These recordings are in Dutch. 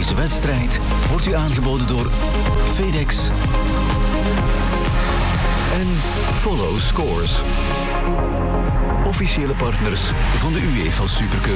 Deze wedstrijd wordt u aangeboden door FedEx en Follow Scores. Officiële partners van de UEFA Supercup.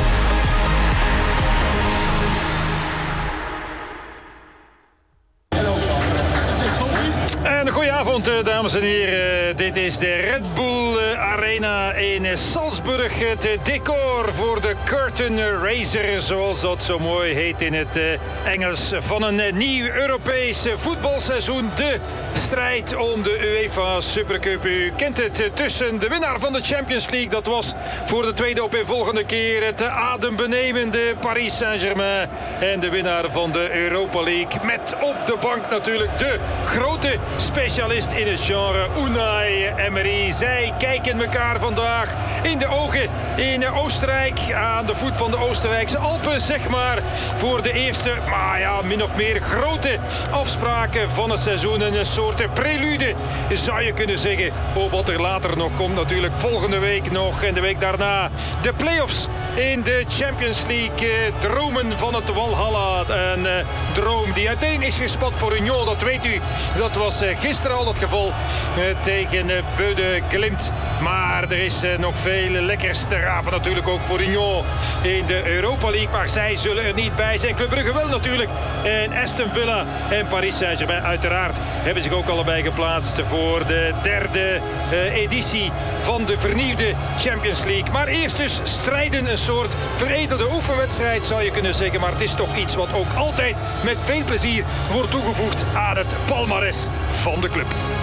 En goedenavond, dames en heren. Dit is de Red Bull Arena in Salzburg. Het decor voor de Curtain Raiser, zoals dat zo mooi heet in het Engels, van een nieuw Europees voetbalseizoen. De strijd om de UEFA Supercup. U kent het, tussen de winnaar van de Champions League. Dat was voor de tweede opeenvolgende keer het adembenemende Paris Saint-Germain. En de winnaar van de Europa League. Met op de bank natuurlijk de grote specialist in het genre, Unai Emery. Zij kijken elkaar vandaag in de ogen in Oostenrijk, aan de voet van de Oostenrijkse Alpen, zeg maar, voor de eerste, maar ja, min of meer grote afspraken van het seizoen. Een soort prelude, zou je kunnen zeggen, op wat er later nog komt. Natuurlijk volgende week nog en de week daarna de play-offs in de Champions League. Dromen van het Walhalla. Een droom die uiteen is gespat voor Union, dat weet u. Dat was gisteren al het geval tegen Bode Glimt. Maar er is nog veel lekkers te rapen natuurlijk ook voor Union in de Europa League. Maar zij zullen er niet bij zijn. Club Brugge wel natuurlijk. En Aston Villa en Paris Saint-Germain uiteraard hebben zich ook allebei geplaatst voor de derde editie van de vernieuwde Champions League. Maar eerst dus strijden, een soort veredelde oefenwedstrijd zou je kunnen zeggen. Maar het is toch iets wat ook altijd met veel plezier wordt toegevoegd aan het palmares van de club.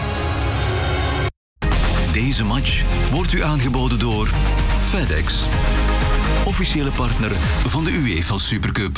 Deze match wordt u aangeboden door FedEx, officiële partner van de UEFA Supercup.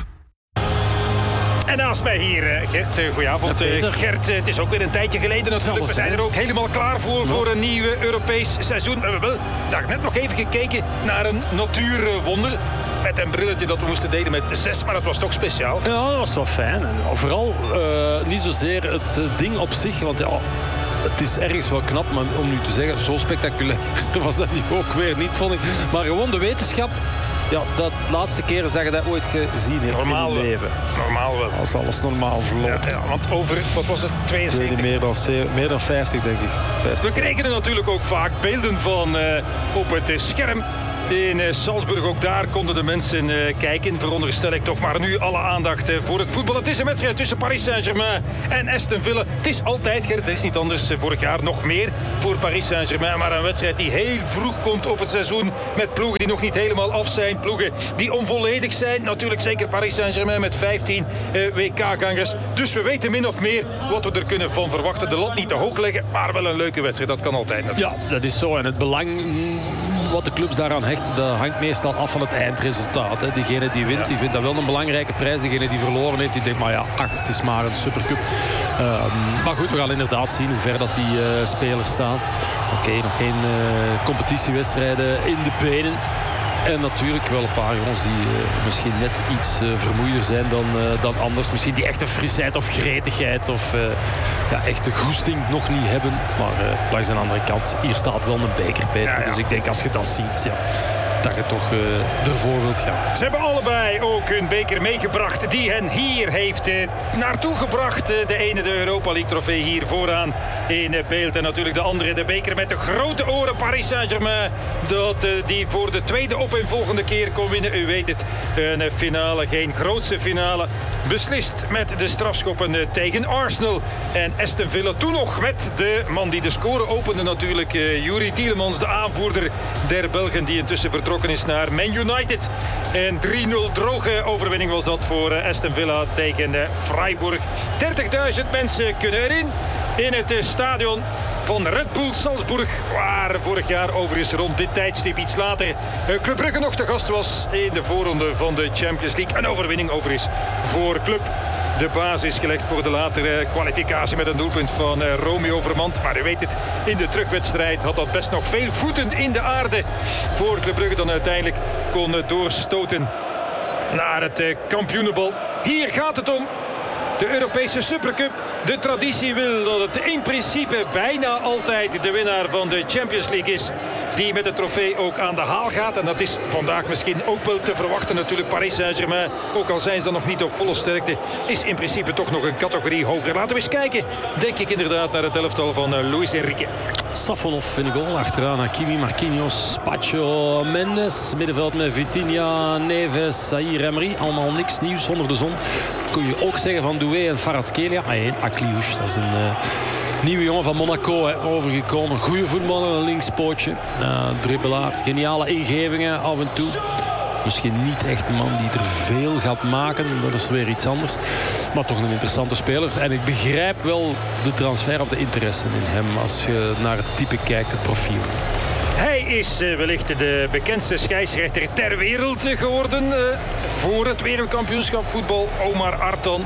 En naast mij hier, Gert, goedenavond. Gert, het is ook weer een tijdje geleden natuurlijk. We zijn er ook helemaal klaar voor een nieuw Europees seizoen. We hebben wel daarnet nog even gekeken naar een natuurwonder. Met een brilletje dat we moesten delen met 6, maar dat was toch speciaal. Ja, dat was wel fijn. En vooral niet zozeer het ding op zich, want ja, het is ergens wel knap, maar om nu te zeggen, zo spectaculair was dat nu ook weer niet, vond ik. Maar gewoon de wetenschap. Ja, dat laatste keer is dat je dat ooit gezien hebt in je leven. Normaal wel. Als alles normaal verloopt. Ja, want over, wat was het, 72? Meer dan 50, denk ik. 50. We kregen er natuurlijk ook vaak beelden van op het scherm. In Salzburg, ook daar konden de mensen kijken, veronderstel ik toch. Maar nu alle aandacht voor het voetbal. Het is een wedstrijd tussen Paris Saint-Germain en Aston Villa. Het is altijd, Gert, het is niet anders. Vorig jaar nog meer voor Paris Saint-Germain. Maar een wedstrijd die heel vroeg komt op het seizoen. Met ploegen die nog niet helemaal af zijn. Ploegen die onvolledig zijn. Natuurlijk zeker Paris Saint-Germain met 15 WK-gangers. Dus we weten min of meer wat we er kunnen van verwachten. De lat niet te hoog leggen, maar wel een leuke wedstrijd. Dat kan altijd natuurlijk. Ja, dat is zo. En het belang wat de clubs daaraan hechten, dat hangt meestal af van het eindresultaat. Hè. Diegene die wint, die vindt dat wel een belangrijke prijs. Diegene die verloren heeft, die denkt, maar ja, het is maar een supercup. Maar goed, we gaan inderdaad zien hoe ver dat die spelers staan. Oké, nog geen competitiewedstrijden in de benen. En natuurlijk wel een paar jongens die misschien net iets vermoeider zijn dan anders. Misschien die echte frisheid of gretigheid of echte goesting nog niet hebben. Maar langs de andere kant, hier staat wel een beker bij. Ja. Dus ik denk als je dat ziet, dat je toch ervoor wilt gaan. Ze hebben allebei ook hun beker meegebracht die hen hier heeft naartoe gebracht. De ene de Europa League trofee hier vooraan in beeld. En natuurlijk de andere de beker met de grote oren Paris Saint-Germain. Dat die voor de tweede opeenvolgende keer kon winnen. U weet het, een finale, geen grootste finale. Beslist met de strafschoppen tegen Arsenal. En Aston Villa toen nog met de man die de score opende natuurlijk. Youri Tielemans, de aanvoerder der Belgen, die intussen vertrokken is naar Man United. En 3-0 droge overwinning was dat voor Aston Villa tegen Freiburg. 30.000 mensen kunnen erin in het stadion van Red Bull Salzburg, waar vorig jaar overigens rond dit tijdstip iets later Club Brugge nog te gast was in de voorronde van de Champions League. Een overwinning overigens voor Club. De basis gelegd voor de latere kwalificatie met een doelpunt van Romeo Vermand. Maar u weet het, in de terugwedstrijd had dat best nog veel voeten in de aarde voor Club Brugge dan uiteindelijk kon doorstoten naar het kampioenenbal. Hier gaat het om. De Europese Supercup, de traditie wil dat het in principe bijna altijd de winnaar van de Champions League is die met de trofee ook aan de haal gaat. En dat is vandaag misschien ook wel te verwachten natuurlijk. Paris Saint-Germain, ook al zijn ze dan nog niet op volle sterkte, is in principe toch nog een categorie hoger. Laten we eens kijken, denk ik inderdaad, naar het elftal van Luis Enrique. Safonov in de goal. Achteraan Hakimi, Marquinhos, Pacho, Mendes. Middenveld met Vitinha, Neves, Zahir Emery. Allemaal niks nieuws onder de zon. Kun je ook zeggen van Doué en Kvaratskhelia. Akliouche, dat is een nieuwe jongen van Monaco, overgekomen. Goeie voetballer, een linkspootje. Dribbelaar, geniale ingevingen af en toe. Misschien niet echt een man die er veel gaat maken. Dat is weer iets anders. Maar toch een interessante speler. En ik begrijp wel de transfer of de interesse in hem. Als je naar het type kijkt, het profiel. Hij is wellicht de bekendste scheidsrechter ter wereld geworden. Voor het wereldkampioenschap voetbal. Omar Artan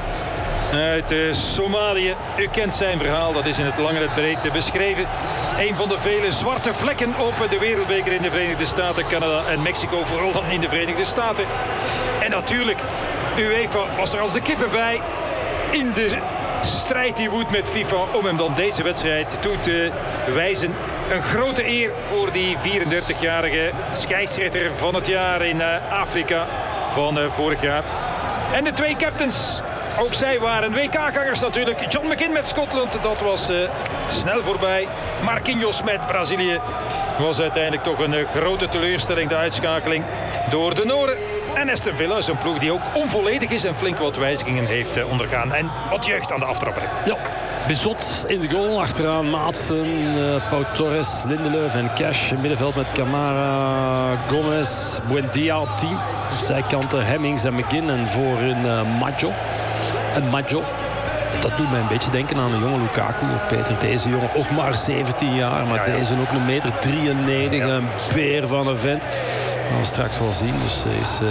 uit Somalië. U kent zijn verhaal. Dat is in het lang en het breed beschreven. Een van de vele zwarte vlekken op de wereldbeker in de Verenigde Staten, Canada en Mexico. Vooral dan in de Verenigde Staten. En natuurlijk, UEFA was er als de kippen bij in de strijd die woedt met FIFA om hem dan deze wedstrijd toe te wijzen. Een grote eer voor die 34-jarige scheidsrechter van het jaar in Afrika van vorig jaar. En de twee captains, ook zij waren WK-gangers natuurlijk. John McGinn met Schotland, dat was snel voorbij. Marquinhos met Brazilië was uiteindelijk toch een grote teleurstelling, de uitschakeling door de Noren. En Aston Villa is een ploeg die ook onvolledig is en flink wat wijzigingen heeft ondergaan. En wat jeugd aan de aftrapper. Ja, Bizot in de goal. Achteraan Maatsen, Pau Torres, Lindelöf en Cash. Middenveld met Camara, Gomez, Buendia op 10. Op zijkanten Hemmings en McGinn. En voorin Maggio. En Maggio, dat doet mij een beetje denken aan een jonge Lukaku. Peter, deze jongen ook maar 17 jaar. Maar deze ook 1,93 meter. Een beer van een vent. Dat gaan we straks wel zien. Dus hij is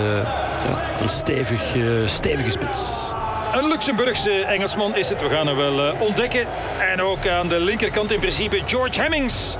een stevige spits. Een Luxemburgse Engelsman is het. We gaan hem wel ontdekken. En ook aan de linkerkant in principe George Hemmings.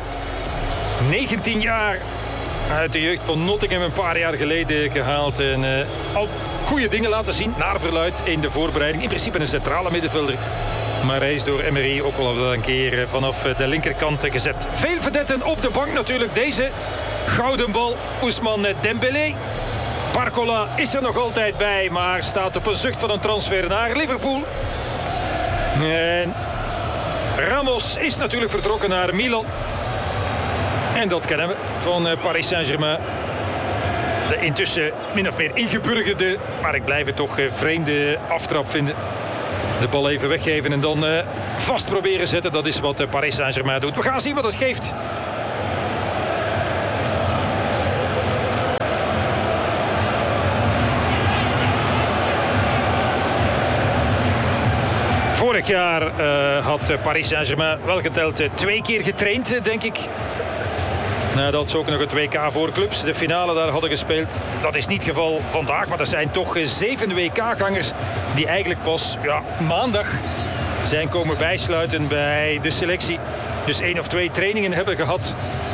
19 jaar. Uit de jeugd van Nottingham een paar jaar geleden gehaald. En al goede dingen laten zien. Naar verluid in de voorbereiding. In principe een centrale middenvelder. Maar hij is door Emery ook wel een keer vanaf de linkerkant gezet. Veel vedetten op de bank natuurlijk. Deze gouden bal Ousmane Dembélé. Barcola is er nog altijd bij, maar staat op een zucht van een transfer naar Liverpool. En Ramos is natuurlijk vertrokken naar Milan. En dat kennen we van Paris Saint-Germain. De intussen min of meer ingeburgerde, maar ik blijf het toch vreemde aftrap vinden. De bal even weggeven en dan vast proberen zetten. Dat is wat Paris Saint-Germain doet. We gaan zien wat het geeft. Vorig jaar had Paris Saint-Germain wel geteld 2 keer getraind, denk ik. Nadat ze ook nog het WK voor clubs, de finale daar hadden gespeeld. Dat is niet het geval vandaag, maar er zijn toch 7 WK-gangers die eigenlijk pas maandag zijn komen bijsluiten bij de selectie. Dus 1 of 2 trainingen hebben gehad.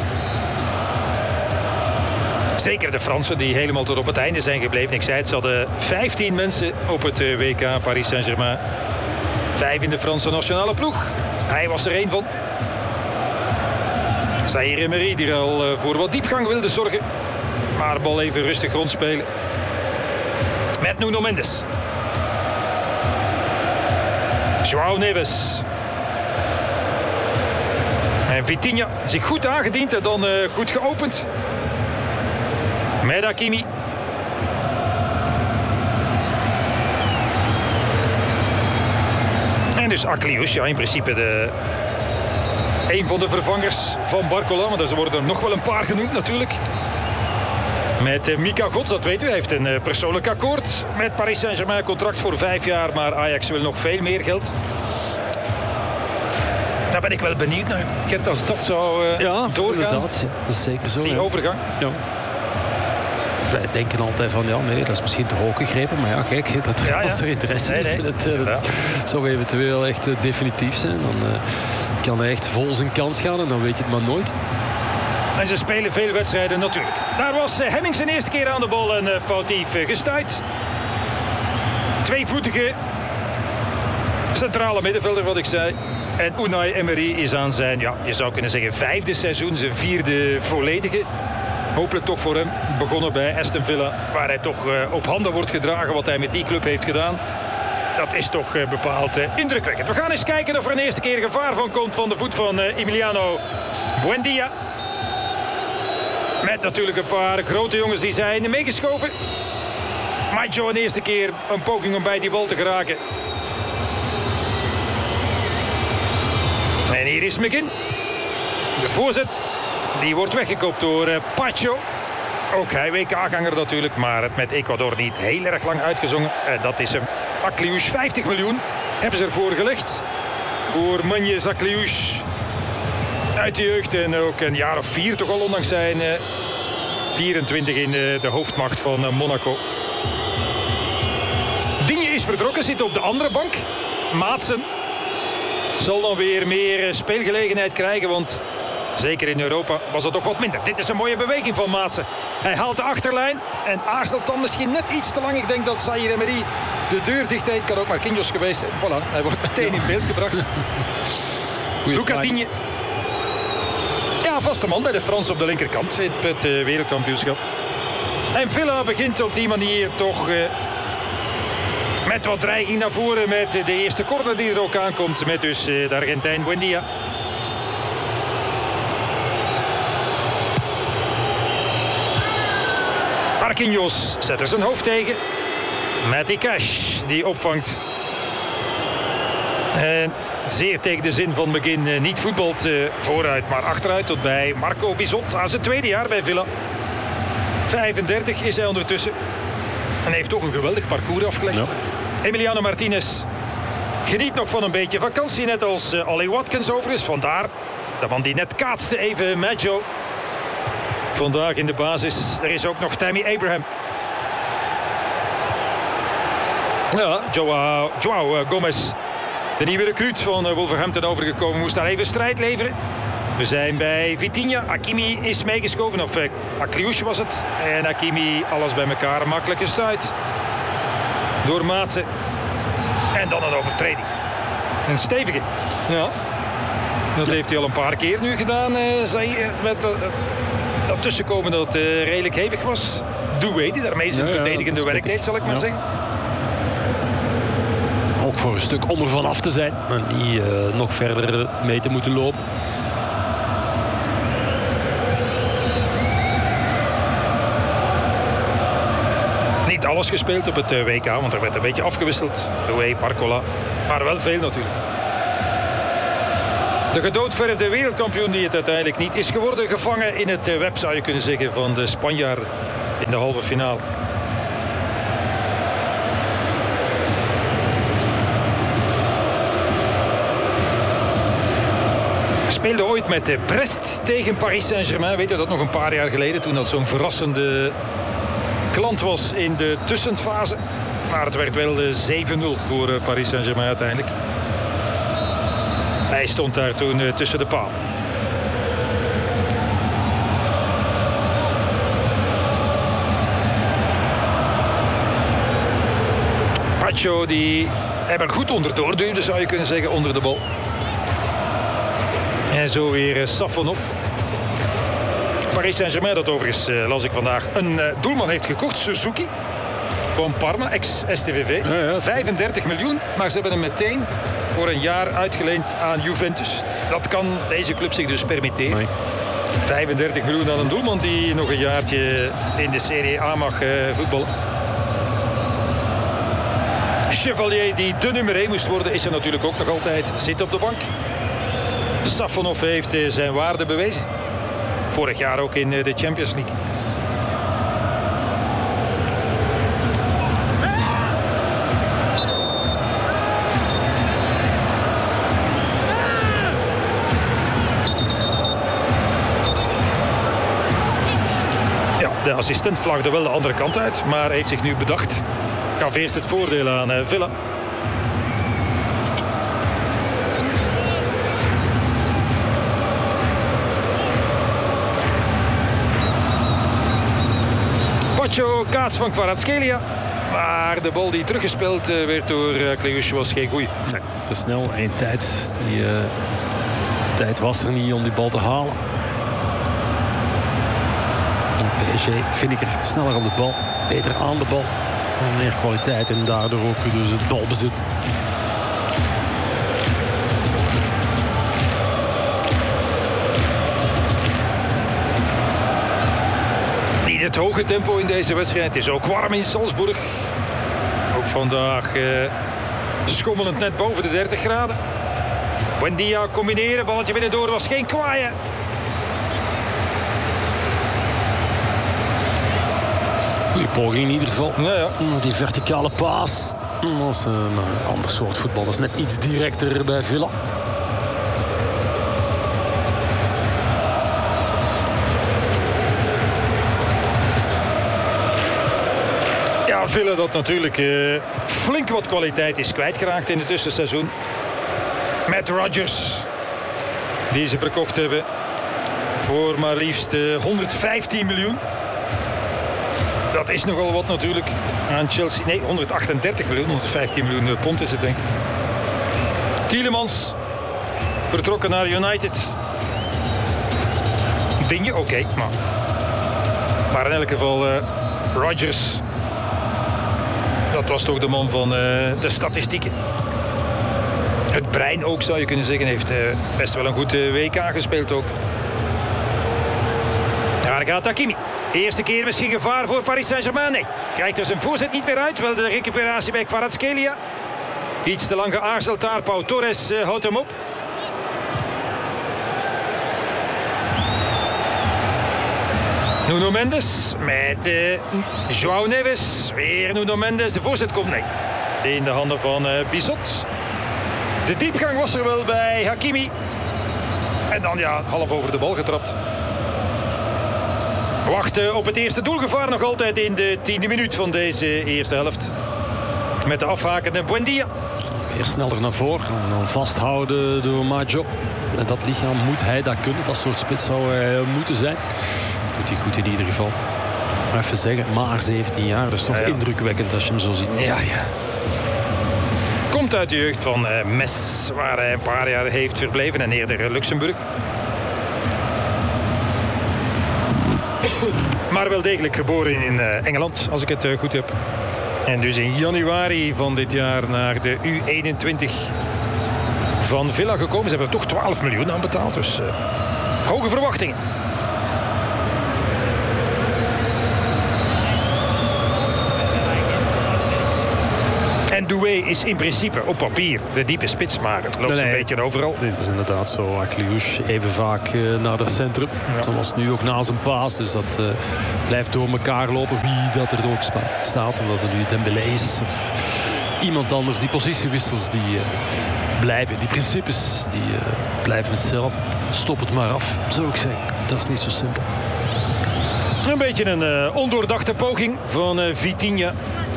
Zeker de Fransen die helemaal tot op het einde zijn gebleven. Ik zei het, ze hadden 15 mensen op het WK Paris Saint-Germain. 5 in de Franse nationale ploeg. Hij was er 1 van. Zahir Emery die al voor wat diepgang wilde zorgen. Maar de bal even rustig rondspelen. Met Nuno Mendes. João Neves. En Vitinha zich goed aangediend en dan goed geopend. Met Hakimi. En dus Akliouche, in principe een van de vervangers van Barcola. Want er worden er nog wel een paar genoemd natuurlijk. Met Mika Gods, dat weet u. Hij heeft een persoonlijk akkoord met Paris Saint-Germain. Contract voor 5 jaar, maar Ajax wil nog veel meer geld. Daar ben ik wel benieuwd naar, Gert, als dat zou doorgaan. Inderdaad, ja, dat is zeker zo. Die overgang. Ja. Wij denken altijd van, nee, dat is misschien te hoog gegrepen. Maar kijk, als er interesse is, dat zou eventueel echt definitief zijn. Dan kan hij echt vol zijn kans gaan en dan weet je het maar nooit. En ze spelen veel wedstrijden natuurlijk. Daar was Hemmings zijn eerste keer aan de bal en foutief gestuit. Tweevoetige Centrale middenvelder, wat ik zei. En Unai Emery is aan zijn, ja, je zou kunnen zeggen 5e seizoen. Zijn 4e volledige. Hopelijk toch voor hem. Begonnen bij Aston Villa, waar hij toch op handen wordt gedragen wat hij met die club heeft gedaan. Dat is toch bepaald indrukwekkend. We gaan eens kijken of er een eerste keer gevaar van komt van de voet van Emiliano Buendia. Met natuurlijk een paar grote jongens die zijn meegeschoven. Macho een eerste keer een poging om bij die bal te geraken. En hier is McGinn. De voorzet. Die wordt weggekopt door Pacho. Ook hij WK-ganger natuurlijk, maar het met Ecuador niet heel erg lang uitgezongen. Dat is hem. Akliouche, 50 miljoen hebben ze ervoor gelegd. Voor Manje Akliouche. Uit de jeugd en ook een jaar of 4 toch al, ondanks zijn 24 in de hoofdmacht van Monaco. Digne is vertrokken, zit op de andere bank. Maatsen zal dan weer meer speelgelegenheid krijgen, want zeker in Europa was dat toch wat minder. Dit is een mooie beweging van Maatsen. Hij haalt de achterlijn en aarzelt dan misschien net iets te lang. Ik denk dat Zaïre Emery de deur dicht deed. Kan ook Marquinhos geweest zijn. Voilà, hij wordt meteen in beeld gebracht. Luca Digne. Ja, vaste man bij de Fransen op de linkerkant in het wereldkampioenschap. En Villa begint op die manier toch met wat dreiging naar voren. Met de eerste corner die er ook aankomt. Met dus de Argentijn Buendia. Marquinhos zet er zijn hoofd tegen. Matty Cash die opvangt. En zeer tegen de zin van McGinn niet voetbalt vooruit, maar achteruit tot bij Marco Bizot aan zijn 2e jaar bij Villa. 35 is hij ondertussen. En heeft toch een geweldig parcours afgelegd. Ja. Emiliano Martinez geniet nog van een beetje vakantie, net als Ollie Watkins overigens. Vandaar de man die net kaatste even Maggio. Vandaag in de basis. Er is ook nog Tammy Abraham. Ja, Joao Gomez. De nieuwe recruut van Wolverhampton overgekomen. Moest daar even strijd leveren. We zijn bij Vitinha. Hakimi is meegeschoven. Of Akliouche was het. En Hakimi alles bij elkaar. Een makkelijke stuit. Door Maatsen. En dan een overtreding. Een stevige. Ja. Dat heeft hij al een paar keer nu gedaan. Met dat tussenkomen dat redelijk hevig was. Doué die daarmee zijn verdedigende werk deed, zal ik maar zeggen. Ook voor een stuk om er vanaf te zijn. En niet nog verder mee te moeten lopen. Niet alles gespeeld op het WK, want er werd een beetje afgewisseld. Doué, Barcola. Maar wel veel natuurlijk. De gedoodverfde wereldkampioen die het uiteindelijk niet is geworden. Gevangen in het web, zou je kunnen zeggen, van de Spanjaarden in de halve finale. Speelde ooit met Brest tegen Paris Saint-Germain. Weet je dat nog een paar jaar geleden, toen dat zo'n verrassende klant was in de tussenfase. Maar het werd wel 7-0 voor Paris Saint-Germain uiteindelijk. Hij stond daar toen tussen de paal. Pacho die hem er goed onderdoor duwde, zou je kunnen zeggen, onder de bal. En zo weer Safonov. Paris Saint-Germain, dat overigens, las ik vandaag, een doelman heeft gekocht, Suzuki. Van Parma, ex-STVV. Ja. 35 miljoen, maar ze hebben hem meteen voor een jaar uitgeleend aan Juventus. Dat kan deze club zich dus permitteren. Nee. 35 miljoen aan een doelman die nog een jaartje in de Serie A mag voetballen. Chevalier, die de nummer 1 moest worden, is er natuurlijk ook nog altijd. Zit op de bank. Safonov heeft zijn waarde bewezen. Vorig jaar ook in de Champions League. De assistent vlagde wel de andere kant uit, maar heeft zich nu bedacht. Gaf eerst het voordeel aan Villa. Pacho, kaats van Kvaratskhelia. Maar de bal die teruggespeeld werd door Kleus was geen goeie. Nee, te snel. Eén tijd. Die tijd was er niet om die bal te halen. PSG vinniger, sneller op de bal. Beter aan de bal. Meer kwaliteit en daardoor ook dus het balbezit. Niet het hoge tempo in deze wedstrijd. Het is ook warm in Salzburg. Ook vandaag schommelend net boven de 30 graden. Buendia combineren, balletje binnendoor, was geen kwaaien. Goeie poging in ieder geval. Ja. Die verticale paas. Dat is een ander soort voetbal. Dat is net iets directer bij Villa. Ja, Villa dat natuurlijk flink wat kwaliteit is kwijtgeraakt in het tussenseizoen. Met Rodgers, die ze verkocht hebben voor maar liefst 115 miljoen. Dat is nogal wat natuurlijk aan Chelsea. Nee, 138 miljoen, 115 miljoen pond is het denk ik. Tielemans vertrokken naar United. Digne, oké, maar in elk geval Rodgers. Dat was toch de man van de statistieken. Het brein ook, zou je kunnen zeggen. Heeft best wel een goed WK gespeeld ook. Daar gaat Hakimi. Eerste keer misschien gevaar voor Paris Saint-Germain. Nee, krijgt er zijn voorzet niet meer uit. Wel de recuperatie bij Kvaratskhelia. Iets te lang geaarzeld daar. Pau Torres houdt hem op. Nuno Mendes met João Neves. Weer Nuno Mendes. De voorzet komt in de handen van Bizot. De diepgang was er wel bij Hakimi. En dan half over de bal getrapt. Wachten op het eerste doelgevaar nog altijd in de 10e minuut van deze eerste helft. Met de afhakende Buendia. Weer sneller naar voren en dan vasthouden door Maggio. En dat lichaam moet hij dat kunnen. Dat soort spits zou hij moeten zijn. Doet hij goed in ieder geval. Maar even zeggen, maar 17 jaar. Dat is toch indrukwekkend als je hem zo ziet. Ja. Komt uit de jeugd van Metz, waar hij een paar jaar heeft verbleven. En eerder Luxemburg. Maar wel degelijk geboren in Engeland, als ik het goed heb. En dus in januari van dit jaar naar de U21 van Villa gekomen. Ze hebben er toch 12 miljoen aan betaald. Dus hoge verwachtingen. En Doué is in principe op papier de diepe spits, maar het loopt een beetje overal. Dit is inderdaad zo. Akliouche even vaak naar het centrum. Ja. Zoals nu ook na zijn paas. Dus dat blijft door elkaar lopen. Wie dat er ook staat. Of dat het nu Dembélé is of iemand anders. Die positiewissels die blijven. Die principes die blijven hetzelfde. Stop het maar af, zou ik zeggen. Dat is niet zo simpel. Een beetje een ondoordachte poging van Vitinha.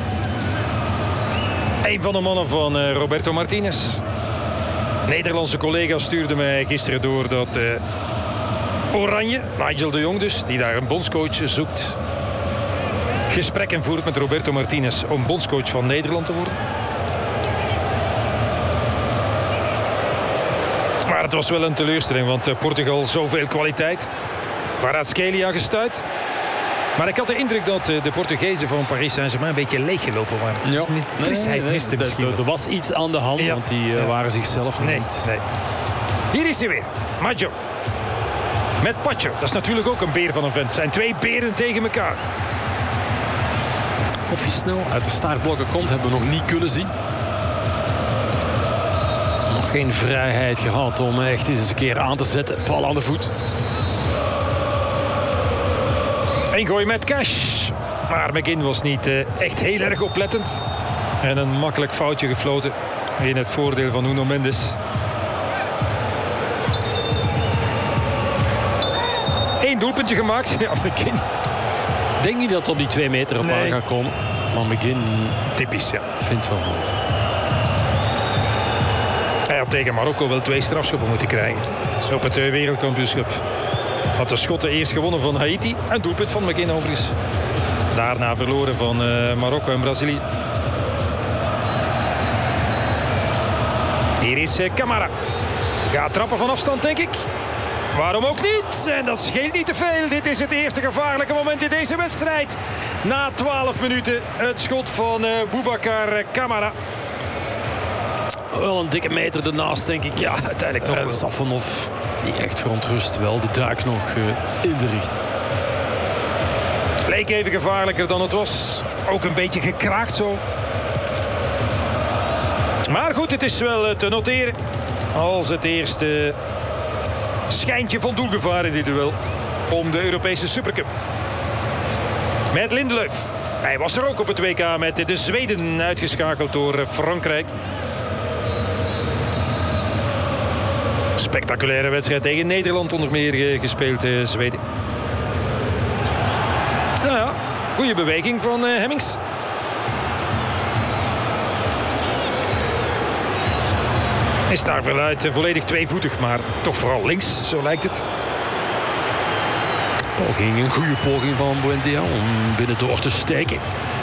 Een van de mannen van Roberto Martinez. Nederlandse collega stuurde mij gisteren door dat Oranje, Nigel de Jong dus, die daar een bondscoach zoekt, gesprekken voert met Roberto Martinez om bondscoach van Nederland te worden. Maar het was wel een teleurstelling, want Portugal zoveel kwaliteit. Kvaratskhelia gestuit. Maar ik had de indruk dat de Portugezen van Paris Saint-Germain een beetje leeggelopen waren. Ja. Frisheid miste misschien. Er was iets aan de hand, want die waren zichzelf niet. Nee. Hier is hij weer. Maggio. Met Pacho. Dat is natuurlijk ook een beer van een vent. Het zijn twee beren tegen elkaar. Of hij snel uit de startblokken komt, hebben we nog niet kunnen zien. Nog geen vrijheid gehad om echt eens een keer aan te zetten. Bal aan de voet. Een gooi met Cash. Maar McGinn was niet echt heel erg oplettend. En een makkelijk foutje gefloten in het voordeel van Nuno Mendes. Eén doelpuntje gemaakt. Ja, McGinn. Ik denk niet dat het op die 2 meter op aan gaat komen. Maar McGinn, typisch, ja. Vindt van wel. Hij had tegen Marokko wel 2 strafschoppen moeten krijgen. Zo op het wereldkampioenschap. Had de Schotten eerst gewonnen van Haiti. Een doelpunt van McGinn overigens. Daarna verloren van Marokko en Brazilië. Hier is Camara. Gaat trappen van afstand, denk ik. Waarom ook niet? En dat scheelt niet te veel. Dit is het eerste gevaarlijke moment in deze wedstrijd. Na 12 minuten het schot van Boubacar Camara. Wel een dikke meter ernaast, denk ik. Ja, uiteindelijk nog Safonov, die echt verontrust. Wel de duik nog in de richting. Leek even gevaarlijker dan het was. Ook een beetje gekraakt zo. Maar goed, het is wel te noteren. Als het eerste schijntje van doelgevaar in dit duel om de Europese Supercup. Met Lindelöf. Hij was er ook op het WK met de Zweden, uitgeschakeld door Frankrijk. Spectaculaire wedstrijd tegen Nederland onder meer gespeeld, Zweden. Nou ja, goede beweging van Hemmings. Is daar veruit volledig tweevoetig, maar toch vooral links, zo lijkt het. Een goede poging van Buendia om binnen door te steken.